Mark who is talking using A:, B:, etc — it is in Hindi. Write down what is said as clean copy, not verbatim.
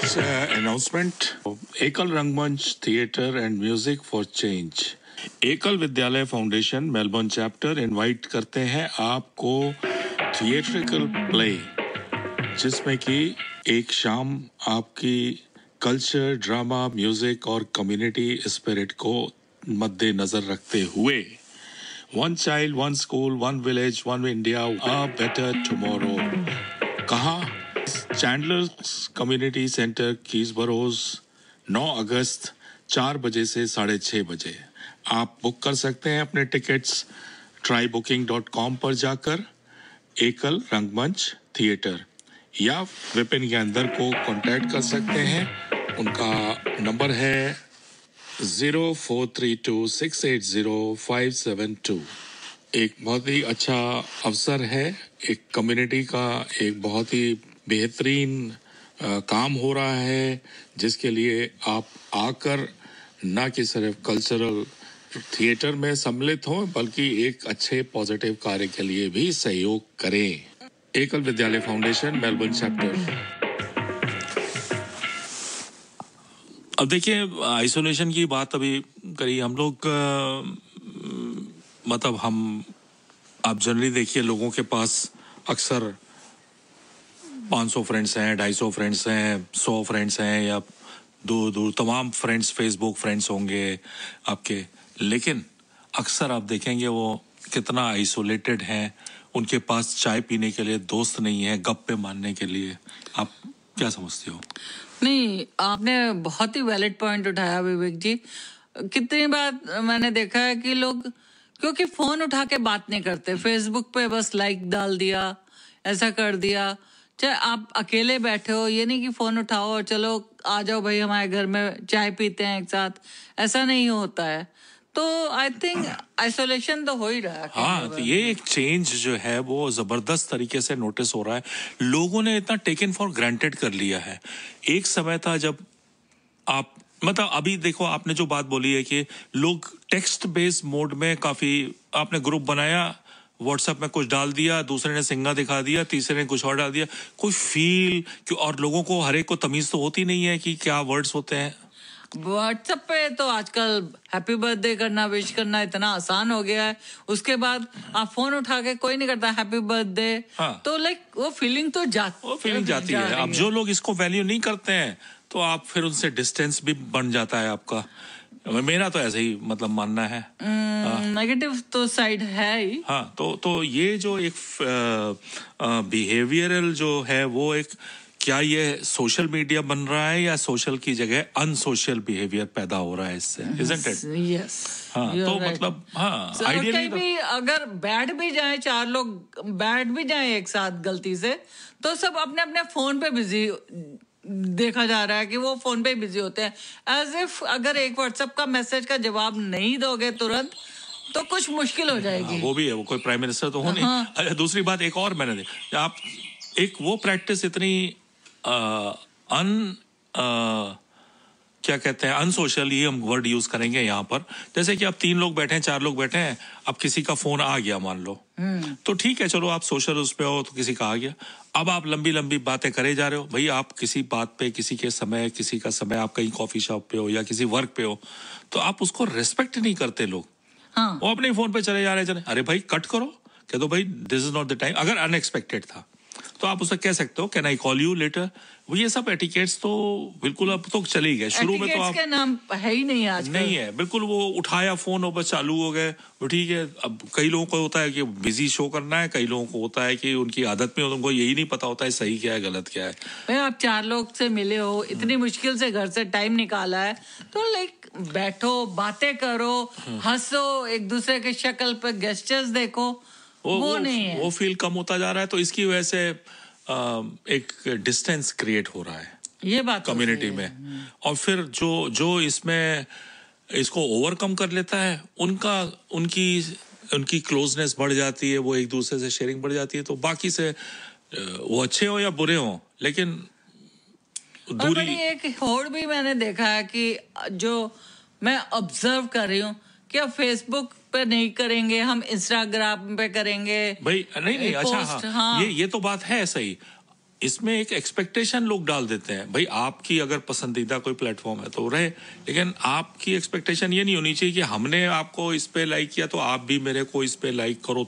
A: announcement. एकल रंगमंच theatre and music for change, एकल विद्यालय फाउंडेशन मेलबर्न चैप्टर इनवाइट करते हैं आपको थिएट्रिकल प्ले, जिसमें कि एक शाम आपकी कल्चर, ड्रामा, म्यूजिक और कम्युनिटी स्पिरिट को मद्देनजर रखते हुए one child, one school, one village, one India, a better tomorrow. कहाँ? चैंडलर कम्युनिटी सेंटर, कीसबरोज, 9 अगस्त 4 बजे से 6:30 बजे। आप बुक कर सकते हैं अपने टिकट्स trybooking.com पर जाकर एकल रंगमंच थिएटर, या विपिन के अंदर को कांटेक्ट कर सकते हैं। उनका नंबर है 0432680572। एक बहुत ही अच्छा अवसर है, एक कम्युनिटी का एक बहुत ही बेहतरीन काम हो रहा है, जिसके लिए आप आकर न कि सिर्फ कल्चरल थिएटर में सम्मिलित हों, बल्कि एक अच्छे पॉजिटिव कार्य के लिए भी सहयोग करें। एकल विद्यालय फाउंडेशन मेलबर्न चैप्टर।
B: अब देखिए, आइसोलेशन की बात अभी करी हम लोग, मतलब आप जनरली देखिए लोगों के पास अक्सर 500 फ्रेंड्स हैं, 250 फ्रेंड्स हैं, 100 फ्रेंड्स हैं, या दूर दूर तमाम फ्रेंड्स, फेसबुक फ्रेंड्स होंगे आपके, लेकिन अक्सर आप देखेंगे वो कितना आइसोलेटेड हैं। उनके पास चाय पीने के लिए दोस्त नहीं है, गप्पे मारने के लिए। आप क्या समझते हो?
C: नहीं, आपने बहुत ही वैलिड पॉइंट उठाया विवेक जी। कितनी बार मैंने देखा है कि लोग क्योंकि फोन उठा के बात नहीं करते, फेसबुक पे बस लाइक डाल दिया, ऐसा कर दिया। चाहे आप अकेले बैठे हो, ये नहीं कि फोन उठाओ और चलो आ जाओ भाई हमारे घर में चाय पीते हैं एक साथ, ऐसा नहीं होता है। तो आई थिंक आइसोलेशन तो हो ही रहा है।
B: हाँ, तो ये एक चेंज जो है वो जबरदस्त तरीके से नोटिस हो रहा है। लोगों ने इतना टेकन फॉर ग्रांटेड कर लिया है। एक समय था जब आप, मतलब अभी देखो आपने जो बात बोली है कि लोग टेक्स्ट बेस्ड मोड में, काफी आपने ग्रुप बनाया, व्हाट्सएप में कुछ डाल दिया, दूसरे ने सिंगा दिखा दिया, तीसरे ने कुछ और डाल दिया, कोई फील, और लोगों को हर एक को तमीज तो होती नहीं है कि क्या वर्ड्स होते हैं।
C: व्हाट्सएप पे तो आजकल हैप्पी बर्थडे करना, विश करना इतना आसान हो गया है। उसके बाद आप फोन उठा के कोई नहीं करता हैप्पी बर्थडे।
B: हाँ।
C: तो लाइक वो फीलिंग तो
B: जाती है। अब जो लोग इसको वैल्यू नहीं करते हैं तो आप फिर उनसे डिस्टेंस भी बन जाता है आपका। मेरा तो ऐसे ही मतलब मानना है।
C: नेगेटिव तो साइड है ही।
B: हाँ, तो ये जो एक बिहेवियरल जो है वो एक, क्या ये सोशल मीडिया बन रहा है या सोशल की जगह अनसोशल बिहेवियर पैदा हो रहा है इससे? Isn't it?
C: Yes.
B: हाँ, तो मतलब हाँ,
C: आइडियली भी अगर बैठ भी जाए, 4 लोग बैठ भी जाए एक साथ गलती से, तो सब अपने अपने फोन पे बिजी देखा जा रहा है कि वो फोन पे बिजी होते हैं, एज इफ अगर एक व्हाट्सएप का मैसेज का जवाब नहीं दोगे तुरंत तो कुछ मुश्किल हो जाएगी।
B: वो भी है, वो कोई प्राइम मिनिस्टर तो हो नहीं। अच्छा, दूसरी बात एक और मैंने देखा, आप एक वो प्रैक्टिस इतनी क्या कहते हैं, अनसोशल ही हम वर्ड यूज करेंगे यहाँ पर। जैसे कि अब 3 लोग बैठे हैं, 4 लोग बैठे हैं, अब किसी का फोन आ गया मान लो, तो ठीक है, चलो आप सोशल उस पे हो तो किसी का आ गया। अब आप लंबी लंबी बातें करे जा रहे हो। भाई आप किसी बात पे, किसी के समय, किसी का समय, आप कहीं कॉफी शॉप पे हो या किसी वर्क पे हो, तो आप उसको रेस्पेक्ट नहीं करते लोग।
C: हाँ।
B: वो अपने फोन पे चले जा रहे हैं। अरे भाई कट करो, कह दो भाई this is not the time. अगर अनएक्सपेक्टेड था तो आप उसे कह सकते हो, can I call you later. वो ये सब एटिकेट्स तो बिल्कुल अब तो चली गए। शुरू में तो आप
C: के नाम है ही नहीं आज,
B: नहीं है बिल्कुल। वो उठाया फोन और बस चालू हो गए, वो ठीक है। अब कई लोगों को होता है कि बिजी शो करना है, कई लोगों को होता है कि उनकी आदत में उनको यही नहीं पता होता है सही क्या है गलत क्या है।
C: भाई आप 4 लोग से मिले हो, इतनी मुश्किल से घर से टाइम निकाला है, तो लाइक बैठो, बातें करो, हंसो, एक दूसरे के शक्ल पे गेस्चर्स देखो। वो नहीं है,
B: वो फील कम होता जा रहा है। तो इसकी वजह से एक डिस्टेंस क्रिएट हो रहा है
C: ये बात
B: कम्युनिटी में। और फिर जो इसमें इसको ओवरकम कर लेता है, उनकी क्लोजनेस बढ़ जाती है, वो एक दूसरे से शेयरिंग बढ़ जाती है। तो बाकी से वो अच्छे हो या बुरे हो, लेकिन दूरी।
C: एक होड़ भी मैंने देखा है कि जो मैं ऑब्जर्व कर रही हूँ कि अब फेसबुक पे नहीं करेंगे, हम इंस्टाग्राम पे करेंगे
B: भाई नहीं अच्छा, हाँ। ये तो बात है सही। इसमें एक एक्सपेक्टेशन लोग डाल देते हैं, भाई आपकी अगर पसंदीदा कोई प्लेटफॉर्म है तो रहे, लेकिन आपकी एक्सपेक्टेशन ये नहीं होनी चाहिए कि हमने आपको इस पे लाइक किया तो आप भी मेरे को इस पे लाइक करो